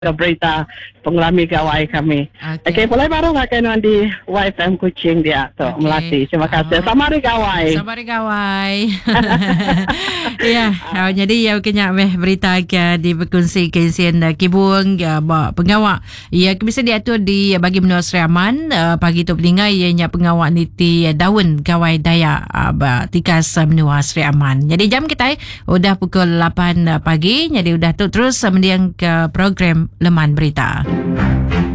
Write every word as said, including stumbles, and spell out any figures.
berita pengelami gawai kami. Okey, okay, boleh baru nggak kena di Y F M Kuching dia tu, okay. Melati. Terima kasih. Uh, Samari gawai. Samari gawai. Ya, yeah. uh, jadi ya kena meh berita ke di berkongsi kesian uh, kibung ya uh, pengawak. Ya bisa diatur di uh, bagi menua Sri Aman uh, pagi tu pelingai ianya pengawak niti uh, daun gawai daya uh, tikas uh, menua Sri Aman. Jadi jam kita udah pukul lapan uh, pagi. Jadi udah tu terus uh, mendiang ke program Leman Berita.